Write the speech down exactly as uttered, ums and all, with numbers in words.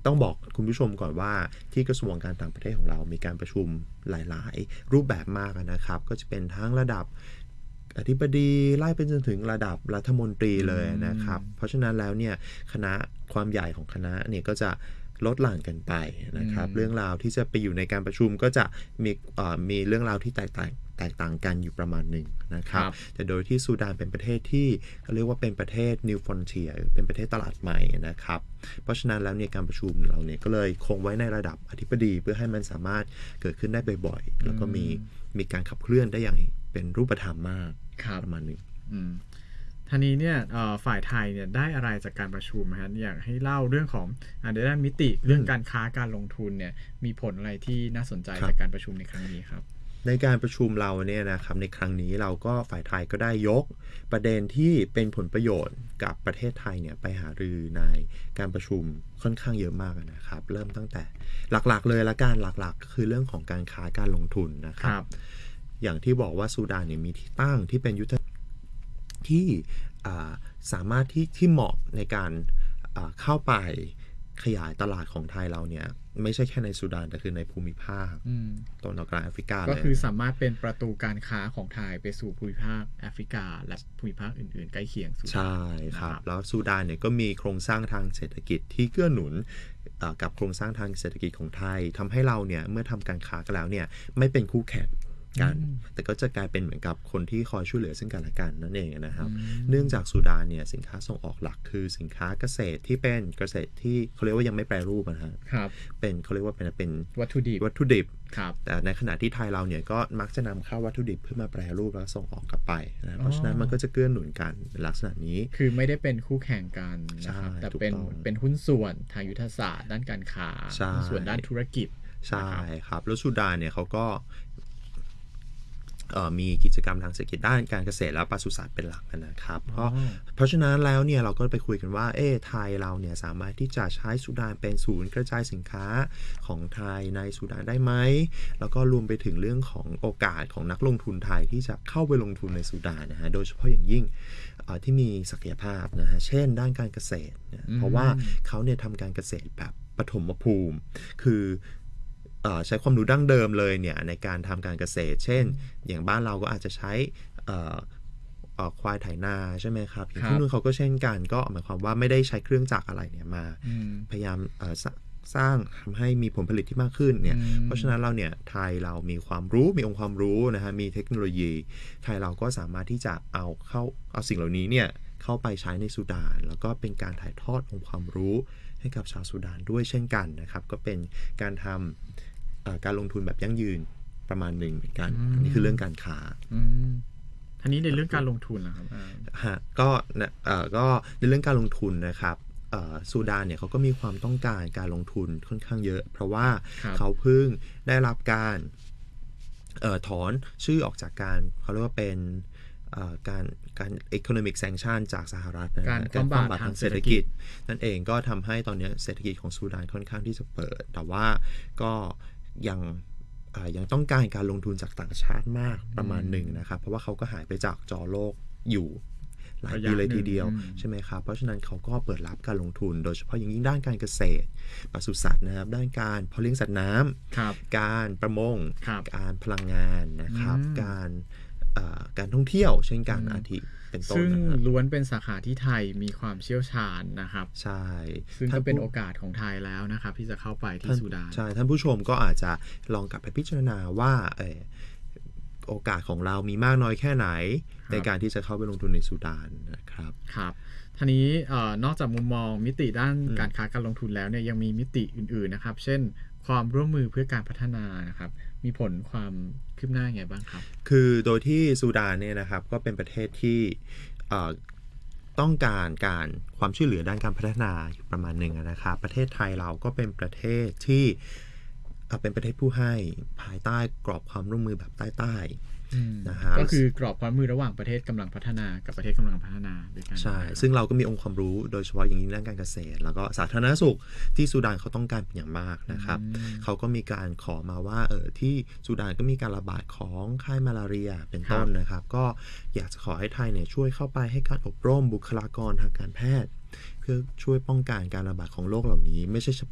ต้องบอกคุณผู้ชมก่อนว่าที่กระทรวงการต่างประเทศของเรามีการประชุมหลายๆรูปแบบมากนะครับก็จะเป็นทั้งระดับอธิบดีไล่ไปจนถึงระดับรัฐมนตรีเลยนะครับเพราะฉะนั้นแล้วเนี่ยคณะความใหญ่ของคณะเนี่ยก็จะลดหลั่นกันไปนะครับเรื่องราวที่จะไปอยู่ในการประชุมก็จะมีมีเรื่องราวที่แตกต่างแตกต่างกันอยู่ประมาณหนึ่งนะครับแต่โดยที่ซูดานเป็นประเทศที่เขาเรียกว่าเป็นประเทศ New Frontier เป็นประเทศตลาดใหม่นะครับเพราะฉะนั้นแล้วเนี่ยการประชุมเราเนี่ยก็เลยคงไว้ในระดับอธิบดีเพื่อให้มันสามารถเกิดขึ้นได้บ่อยๆแล้วก็มีมีการขับเคลื่อนได้อย่างเป็นรูปธรรมมากประมาณหนึ่งทีนี้เนี่ยฝ่ายไทยเนี่ยได้อะไรจากการประชุมครับอยากให้เล่าเรื่องของในด้านมิติเรื่องการค้าการลงทุนเนี่ยมีผลอะไรที่น่าสนใจจากการประชุมในครั้งนี้ครับในการประชุมเราเนี่ยนะครับในครั้งนี้เราก็ฝ่ายไทยก็ได้ยกประเด็นที่เป็นผลประโยชน์กับประเทศไทยเนี่ยไปหารือในการประชุมค่อนข้างเยอะมากนะครับเริ่มตั้งแต่หลักๆเลยละกันหลักๆก็คือเรื่องของการค้าการลงทุนนะครับอย่างที่บอกว่าซูดานเนี่ยมีที่ตั้งที่เป็นยุทธที่สามารถที่ที่เหมาะในการเข้าไปขยายตลาดของไทยเราเนี่ยไม่ใช่แค่ในซูดานแต่คือในภูมิภาคตะวันออกกลางแอฟริกาก็คือสามารถเป็นประตูการค้าของไทยไปสู่ภูมิภาคแอฟริกาและภูมิภาคอื่นๆใกล้เคียงซูดานใช่ครับแล้วซูดานเนี่ยก็มีโครงสร้างทางเศรษฐกิจที่เกื้อหนุนกับโครงสร้างทางเศรษฐกิจของไทยทำให้เราเนี่ยเมื่อทำการค้ากันแล้วเนี่ยไม่เป็นคู่แข่งกันแต่ก็จะกลายเป็นเหมือนกับคนที่คอยช่วยเหลือซึ่งกันและกันนั่นเองนะครับเนื่องจากซูดานเนี่ยสินค้าส่งออกหลักคือสินค้าเกษตรที่เป็นเกษตรที่เขาเรียกว่ายังไม่แปรรูปนะครับเป็นเขาเรียกว่าเป็นเป็นวัตถุดิบวัตถุดิบแต่ในขณะที่ไทยเราเนี่ยก็มักจะนำเข้าวัตถุดิบเพื่อมาแปรรูปแล้วส่งออกกลับไปนะเพราะฉะนั้นมันก็จะเกื้อหนุนกันในลักษณะนี้คือไม่ได้เป็นคู่แข่งกันนะครับแต่เป็นเป็นหุ้นส่วนทางยุทธศาสตร์ด้านการค้าหุ้นส่วนด้านธุรกิจใช่ครับแล้วซูดานเนี่ยเขาก็มีกิจกรรมทางเศรษฐกิจด้านการเกษตรและปศุสัตว์เป็นหลักนะครับเพราะเพราะฉะนั้นแล้วเนี่ยเราก็ไปคุยกันว่าเอ๊ะไทยเราเนี่ยสามารถที่จะใช้ซูดานเป็นศูนย์กระจายสินค้าของไทยในซูดานได้ไหมแล้วก็รวมไปถึงเรื่องของโอกาสของนักลงทุนไทยที่จะเข้าไปลงทุนในซูดานนะฮะโดยเฉพาะอย่างยิ่งที่มีศักยภาพนะฮะเช่นด้านการเกษตรเพราะว่าเขาเนี่ยทำการเกษตรแบบปฐมภูมิคือใช้ความรู้ดั้งเดิมเลยเนี่ยในการทำการเกษตรเช่นอย่างบ้านเราก็อาจจะใช้ควายไถนาใช่ไหมครับที่นู่นเขาก็เช่นกันก็หมายความว่าไม่ได้ใช้เครื่องจักรอะไรเนี่ยมาพยายามสร้างทำให้มีผลผลิตที่มากขึ้นเนี่ยเพราะฉะนั้นเราเนี่ยไทยเรามีความรู้มีองค์ความรู้นะฮะมีเทคโนโลยีไทยเราก็สามารถที่จะเอาเข้าเอาสิ่งเหล่านี้เนี่ยเข้าไปใช้ในซูดานแล้วก็เป็นการถ่ายทอดองค์ความรู้ให้กับชาวซูดานด้วยเช่นกันนะครับก็เป็นการทำการลงทุนแบบยั่งยืนประมาณหนึ่งเหมือนกันอันนี้คือเรื่องการค้าทีนี้ในเรื่องการลงทุนนะครับฮะก็ก็ในเรื่องการลงทุนนะครับซูดานเนี่ยเขาก็มีความต้องการการลงทุนค่อนข้างเยอะเพราะว่าเขาเพิ่งได้รับการถอนชื่อออกจากการเขาเรียกว่าเป็นการการ economic sanction จากสหรัฐนะการความบาดทางเศรษฐกิจนั่นเองก็ทำให้ตอนนี้เศรษฐกิจของซูดานค่อนข้างที่จะเปิดแต่ว่าก็ยังยังต้องการการลงทุนจากต่างชาติมากประมาณหนึ่งนะครับเพราะว่าเขาก็หายไปจากจอโลกอยู่หลายปีเลยทีเดียวใช่ไหมครับเพราะฉะนั้นเขาก็เปิดรับการลงทุนโดยเฉพาะอย่างยิ่งด้านการเกษตรปศุสัตว์นะครับด้านการเพาะเลี้ยงสัตว์น้ำการประมงการพลังงานนะครับการการท่องเที่ยวเช่นกันอาทิเป็นต้นซึ่งล้วนเป็นสาขาที่ไทยมีความเชี่ยวชาญนะครับใช่ซึ่งก็เป็นโอกาสของไทยแล้วนะครับที่จะเข้าไปที่ซูดานใช่ท่านผู้ชมก็อาจจะลองกลับไปพิจารณาว่าเออโอกาสของเรามีมากน้อยแค่ไหนในการที่จะเข้าไปลงทุนในซูดานนะครับครับทีนี้นอกจากมุมมองมิติด้านการค้าการลงทุนแล้วเนี่ยยังมีมิติอื่นๆนะครับเช่นความร่วมมือเพื่อการพัฒนานะครับมีผลความคืบหน้าไงบ้างครับคือโดยที่ซูดานเนี่ยนะครับก็เป็นประเทศที่ต้องการการความช่วยเหลือด้านการพัฒนาอยู่ประมาณหนึ่งนะครับประเทศไทยเราก็เป็นประเทศที่เป็นประเทศผู้ให้ภายใต้กรอบความร่วมมือแบบใต้ๆนะฮะก็คือกรอบความร่วมมือระหว่างประเทศกำลังพัฒนากับประเทศกำลังพัฒนาด้วยกันใช่ซึ่งเราก็มีองค์ความรู้โดยเฉพาะอย่างยิ่งด้านการเกษตรแล้วก็สาธารณสุขที่ซูดานเขาต้องการเป็นอย่างมากนะครับเขาก็มีการขอมาว่าเออที่ซูดานก็มีการระบาดของไข้มาลาเรียเป็นต้นนะครับก็อยากจะขอให้ไทยเนี่ยช่วยเข้าไปให้การอบรมบุคลากรทางการแพทย์เพื่อช่วยป้องกันการระบาดของโรคเหล่านี้ไม่ใช่เฉ